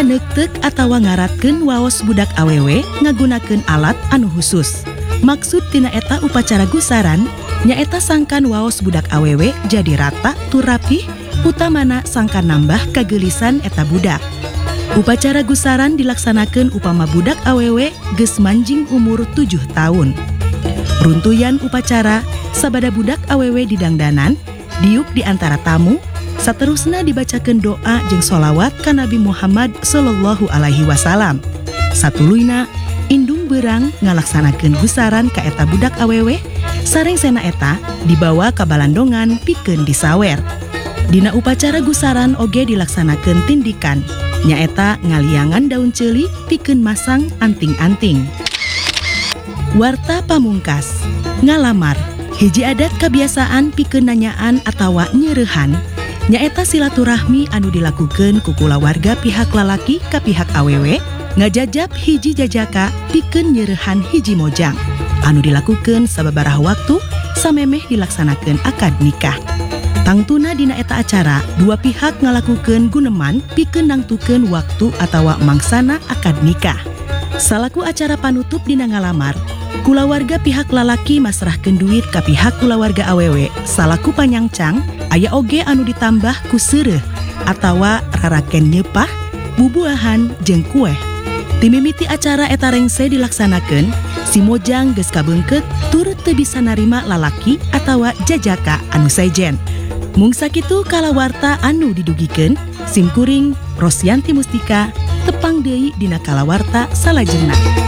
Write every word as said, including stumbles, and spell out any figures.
nganeukteuk atawa ngaratkeun waos budak awewe ngagunakeun alat anu khusus. Maksud tina eta upacara gusaran nyaeta sangkan waos budak awewe jadi rata tur rapih, utamana sangkan nambah kagelisan eta budak. Upacara gusaran dilaksanakeun upama budak awewe geus manjing umur tujuh tahun. Runtuyan upacara sabada budak awewe didangdanan, diuk di antara tamu, saterusna dibacakeun doa jeung sholawat ka Nabi Muhammad sallallahu alaihi wasallam. Satuluyna indung beurang ngalaksanakeun gusaran ka eta budak awewe, sareng sena eta dibawa ka balandongan pikeun disawer. Dina upacara gusaran oge dilaksanakeun tindikan, nyaeta ngaliangan daun ceuli pikeun masang anting-anting. Warta pamungkas, ngalamar, hiji adat kebiasaan pikeun nanyaan atawa nyereuhan, nyaeta silaturahmi anu dilakukeun ku kulawarga pihak lalaki ka pihak awewe, ngajajab hiji jajaka pikeun nyereuhan hiji mojang, anu dilakukeun sababaraha waktu samemeh dilaksanakeun akad nikah. Tangtuna dina eta acara, dua pihak ngalakukeun guneman pikeun nangtukeun waktu atawa mangsana akad nikah. Salaku acara panutup dina ngalamar, kulawarga pihak lalaki masrahkeun duit ka pihak kulawarga awewe, salaku panyangcang aya oge anu ditambah ku seureuh atawa raraken nyepah, bubuahan jeung kueh. Timimiti acara eta rengse dilaksanakeun, si mojang geus kabeungkeut turut teu bisa narima lalaki atawa jajaka anu sejen. Mung sakitu kalawarta anu didugikeun, simkuring Rosyanti Mustika tepang deui dina kalawarta salajengna.